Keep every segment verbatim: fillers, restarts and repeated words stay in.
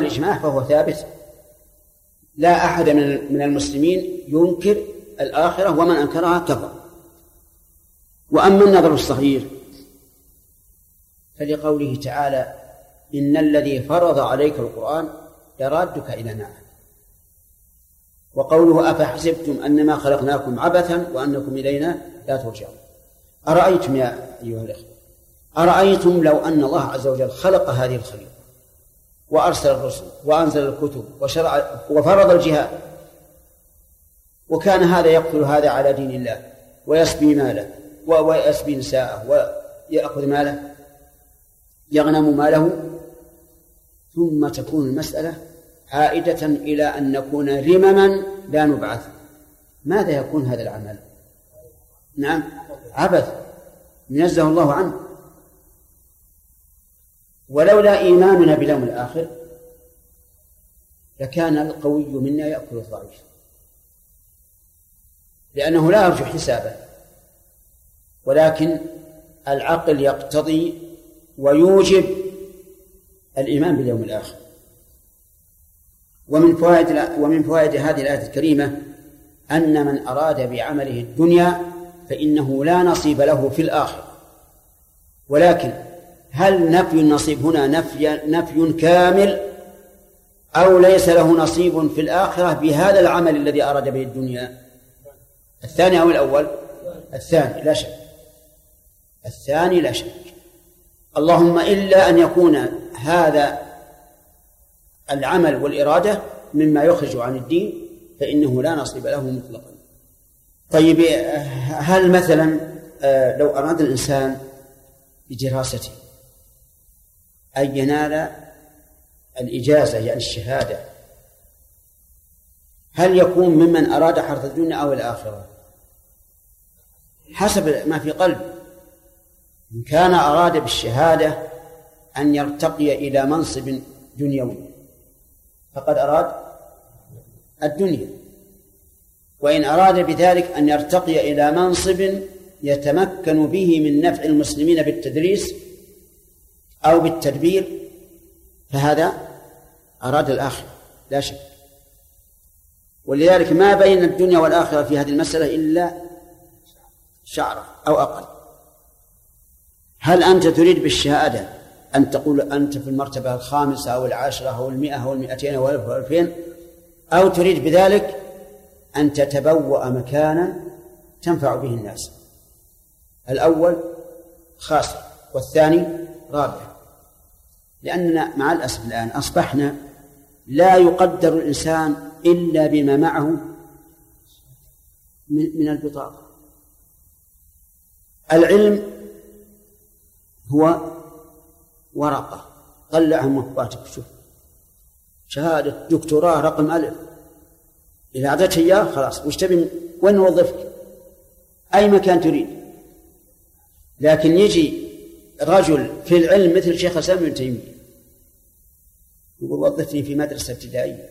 الإجماع فهو ثابت، لا أحد من المسلمين ينكر الآخرة، ومن أنكرها كفر. وأما النظر الصغير فلقوله تعالى إن الذي فرض عليك القرآن لرادك إلى معاد. وقوله أفحسبتم أنما خلقناكم عبثا وأنكم إلينا لا ترجعون. أرأيتم يا أيها الأخوة، أرأيتم لو أن الله عز وجل خلق هذه الخليقة وأرسل الرسل وأنزل الكتب وشرع وفرض الجهاد، وكان هذا يقتل هذا على دين الله ويسبي ماله ويسبي نساءه ويأخذ ماله يغنم ماله، ثم تكون المسألة عائدة إلى أن نكون رمما لا نبعث، ماذا يكون هذا العمل؟ نعم عبث ينزه الله عنه. ولولا إيماننا باليوم الآخر لكان القوي منا يأكل الضعيف، لأنه لا يرجو حسابه، ولكن العقل يقتضي ويوجب الإيمان باليوم الآخر. ومن فوائد ومن فوائد هذه الآية الكريمة أن من أراد بعمله الدنيا فإنه لا نصيب له في الآخرة. ولكن هل نفي النصيب هنا نفي, نفي كامل أو ليس له نصيب في الآخرة بهذا العمل الذي أراد به الدنيا؟ الثاني أو الأول؟ الثاني لا شك، الثاني لا شك. اللهم إلا أن يكون هذا العمل والإرادة مما يخرج عن الدين فإنه لا نصيب له مطلقا. طيب هل مثلا لو أراد الإنسان بدراسته أن ينال الإجازة يعني الشهادة، هل يكون ممن أراد حرث الدنيا أو الآخرة؟ حسب ما في قلبه. إن كان أراد بالشهادة أن يرتقي إلى منصب دنيوي فقد أراد الدنيا، وإن أراد بذلك أن يرتقي إلى منصب يتمكن به من نفع المسلمين بالتدريس أو بالتدبير فهذا أراد الآخرة لا شك. ولذلك ما بين الدنيا والآخرة في هذه المسألة إلا شعرة أو أقل. هل أنت تريد بالشهادة أن تقول أنت في المرتبة الخامسة أو العاشرة أو المئة أو المئتين أو ألف أو ألفين، أو تريد بذلك أن تتبوأ مكانا تنفع به الناس؟ الأول خاسر والثاني رابح، لأننا مع الأسف الآن أصبحنا لا يقدر الإنسان إلا بما معه من البطاقة. العلم هو ورقة طلعها من مخباتك، شوف شهادة دكتوراه رقم ألف، إذا أعطيته إياه خلاص وش تبي وين نوظفك؟ أي مكان تريد. لكن يجي رجل في العلم مثل شيخ الإسلام ابن تيمية يقول وظفني في مدرسة ابتدائية،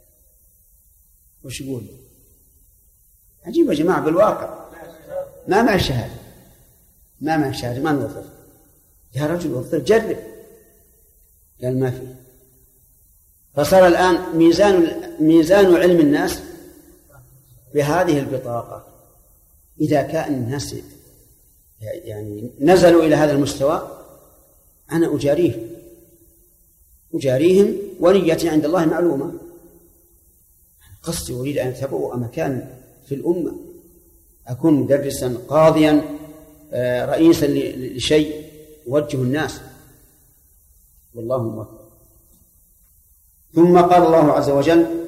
وش يقول؟ عجيب يا جماعة، بالواقع ما مع الشهادة ما مع الشهادة ما نوظف. يا رجل وظف جرب، قال ما في. فصار الآن ميزان ميزان علم الناس بهذه البطاقة. إذا كان الناس يعني نزلوا إلى هذا المستوى أنا أجاريه أجاريهم ونيتي عند الله معلومة. قصدي أريد أن أتبوأ مكان في الأمة، أكون مدرسا قاضيا رئيسا لشيء يوجه الناس، والله موفق. ثم قال الله عز وجل